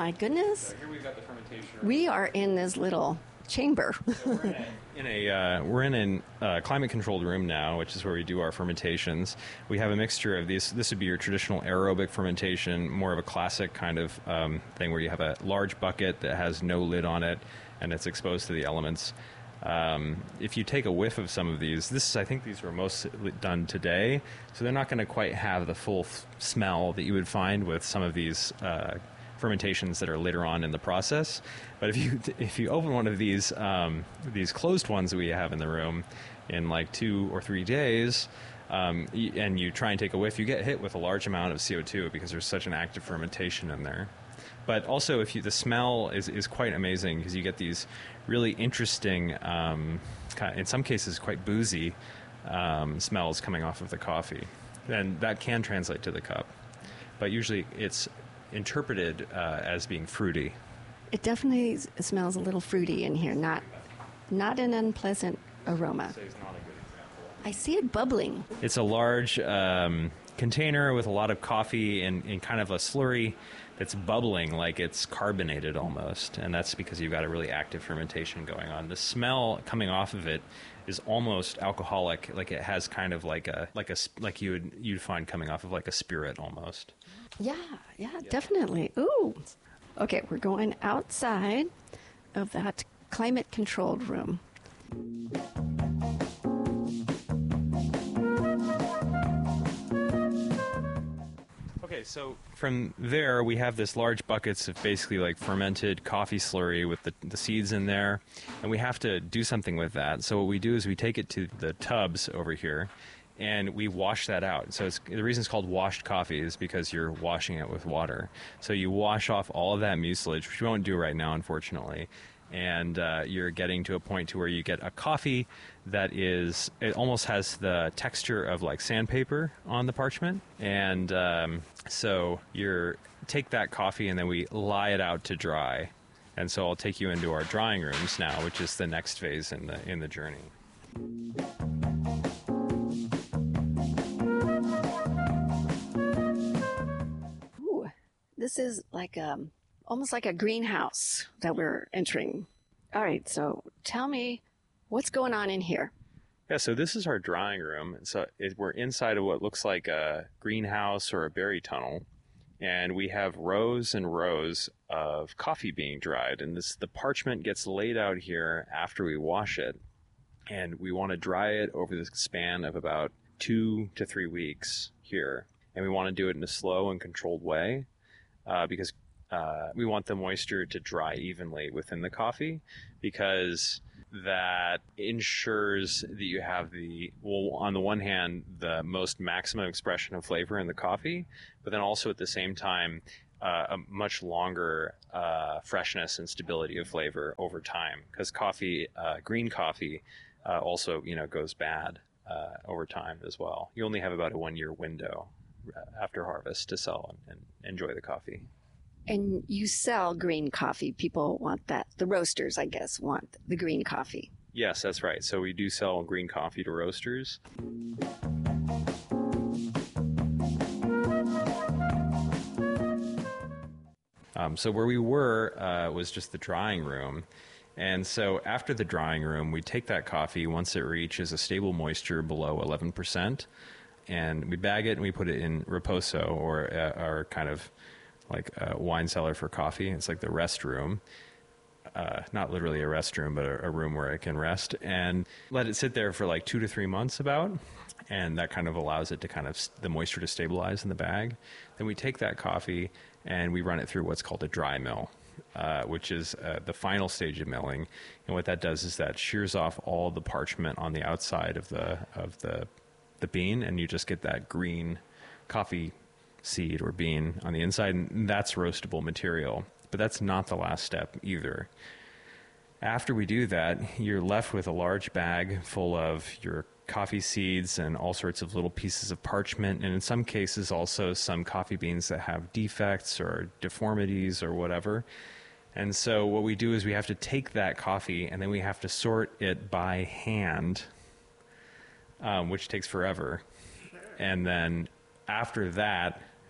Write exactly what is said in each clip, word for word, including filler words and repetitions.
my goodness. So here we've got the fermentation room. We are in this little chamber. So we're in a, in a uh, we're in a uh, climate-controlled room now, which is where we do our fermentations. We have a mixture of these. This would be your traditional aerobic fermentation, more of a classic kind of um, thing where you have a large bucket that has no lid on it, and it's exposed to the elements. Um, if you take a whiff of some of these, this is, I think these were most done today, so they're not going to quite have the full f- smell that you would find with some of these uh, fermentations that are later on in the process. But if you if you open one of these um, these closed ones that we have in the room in like two or three days, um, y- and you try and take a whiff, you get hit with a large amount of C O two because there's such an active fermentation in there. But also, if you, the smell is, is quite amazing because you get these really interesting, um, kind of, in some cases quite boozy um, smells coming off of the coffee. And that can translate to the cup. But usually it's interpreted uh, as being fruity. It definitely s- smells a little fruity in here, not not an unpleasant aroma. So it's not a good example. I see it bubbling. It's a large um, container with a lot of coffee and, and kind of a slurry that's bubbling like it's carbonated almost, and that's because you've got a really active fermentation going on. The smell coming off of it is almost alcoholic, like it has kind of like a like a like you would you'd find coming off of like a spirit almost. Yeah, yeah, definitely. Ooh. Okay, we're going outside of that climate-controlled room. Okay, so from there we have this large buckets of basically like fermented coffee slurry with the, the seeds in there, and we have to do something with that. So what we do is we take it to the tubs over here, and we wash that out. So it's, the reason it's called washed coffee is because you're washing it with water. So you wash off all of that mucilage, which we won't do right now, unfortunately. And uh, you're getting to a point to where you get a coffee that is, it almost has the texture of like sandpaper on the parchment. And um, so you take that coffee and then we lie it out to dry. And so I'll take you into our drying rooms now, which is the next phase in the in the journey. Ooh, this is like um almost like a greenhouse that we're entering. All right, so tell me what's going on in here. Yeah, so this is our drying room. So it, we're inside of what looks like a greenhouse or a berry tunnel, and we have rows and rows of coffee being dried. And this the parchment gets laid out here after we wash it, and we want to dry it over the span of about two to three weeks here. And we want to do it in a slow and controlled way uh, because uh, we want the moisture to dry evenly within the coffee, because that ensures that you have the, well, on the one hand, the most maximum expression of flavor in the coffee, but then also at the same time, uh, a much longer uh, freshness and stability of flavor over time. Because coffee, uh, green coffee, uh, also, you know, goes bad uh, over time as well. You only have about a one-year window after harvest to sell and, and enjoy the coffee. And you sell green coffee. People want that. The roasters, I guess, want the green coffee. Yes, that's right. So we do sell green coffee to roasters. Um, so where we were uh, was just the drying room. And so after the drying room, we take that coffee once it reaches a stable moisture below eleven percent, and we bag it and we put it in Reposo, or uh, our kind of like a wine cellar for coffee. It's like the rest room. Uh, not literally a restroom, but a, a room where I can rest, and let it sit there for like two to three months about. And that kind of allows it to kind of, the moisture to stabilize in the bag. Then we take that coffee and we run it through what's called a dry mill, uh, which is uh, the final stage of milling. And what that does is that shears off all the parchment on the outside of the, of the, the bean, and you just get that green coffee seed or bean on the inside, and that's roastable material. But that's not the last step either. After we do that, you're left with a large bag full of your coffee seeds and all sorts of little pieces of parchment, and in some cases also some coffee beans that have defects or deformities or whatever. And so what we do is we have to take that coffee and then we have to sort it by hand, um, which takes forever. And then after that,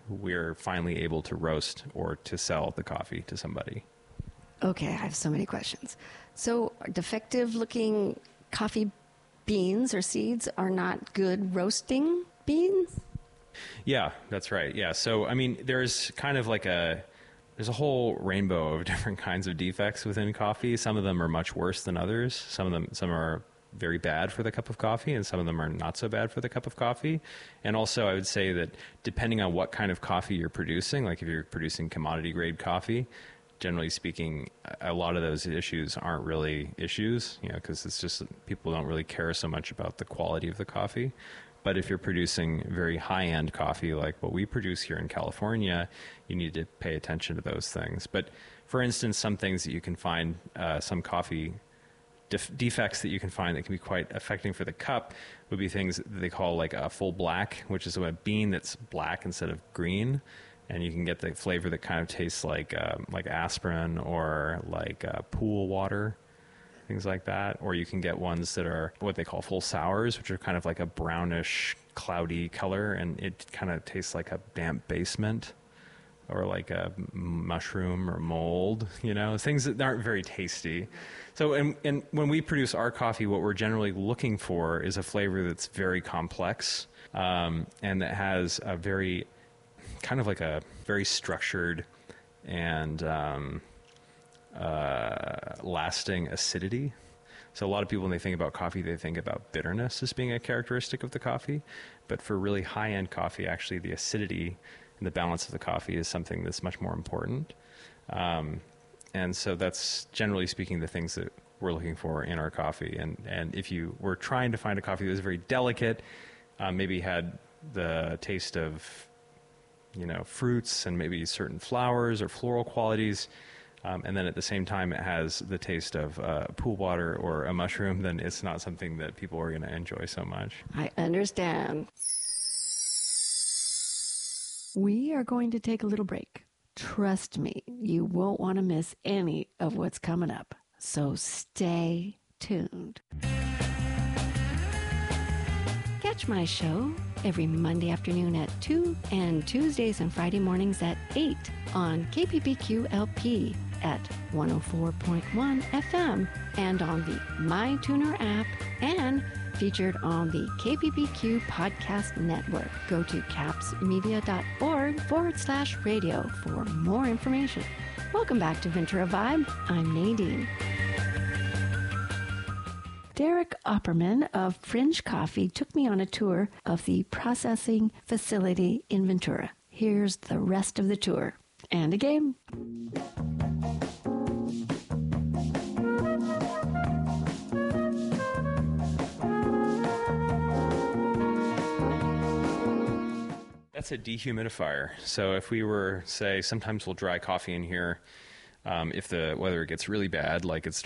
we're finally able to roast or to sell the coffee to somebody. Okay, I have so many questions. So defective looking coffee beans or seeds are not good roasting beans? Yeah, that's right. Yeah. So, I mean, there's kind of like a, there's a whole rainbow of different kinds of defects within coffee. Some of them are much worse than others. Some of them, some are very bad for the cup of coffee, and some of them are not so bad for the cup of coffee. And also, I would say that depending on what kind of coffee you're producing, like if you're producing commodity grade coffee, generally speaking, a lot of those issues aren't really issues, you know, because it's just people don't really care so much about the quality of the coffee. But if you're producing very high-end coffee like what we produce here in California, you need to pay attention to those things. But for instance, some things that you can find, uh, some coffee def- defects that you can find that can be quite affecting for the cup would be things that they call like a full black, which is a bean that's black instead of green. And you can get the flavor that kind of tastes like uh, like aspirin or like uh, pool water, things like that. Or you can get ones that are what they call full sours, which are kind of like a brownish, cloudy color, and it kind of tastes like a damp basement or like a mushroom or mold, you know, things that aren't very tasty. So, and, and when we produce our coffee, what we're generally looking for is a flavor that's very complex um, and that has a very kind of like a very structured and um, uh, lasting acidity. So a lot of people, when they think about coffee, they think about bitterness as being a characteristic of the coffee. But for really high-end coffee, actually the acidity and the balance of the coffee is something that's much more important. Um, and so that's, generally speaking, the things that we're looking for in our coffee. And, and if you were trying to find a coffee that was very delicate, um, maybe had the taste of, you know, fruits and maybe certain flowers or floral qualities, um, and then at the same time it has the taste of uh, pool water or a mushroom, then it's not something that people are going to enjoy so much. I understand. We are going to take a little break. Trust me, you won't want to miss any of what's coming up. So stay tuned. Catch my show every Monday afternoon at two and Tuesdays and Friday mornings at eight on K P P Q L P at one oh four point one F M and on the MyTuner app and featured on the K P P Q Podcast Network. Go to capsmedia.org forward slash radio for more information. Welcome back to Ventura Vibe. I'm Nadine. Derek Opperman of Fringe Coffee took me on a tour of the processing facility in Ventura. Here's the rest of the tour and a game. That's a dehumidifier. So if we were, say, sometimes we'll dry coffee in here. Um, if the weather gets really bad, like it's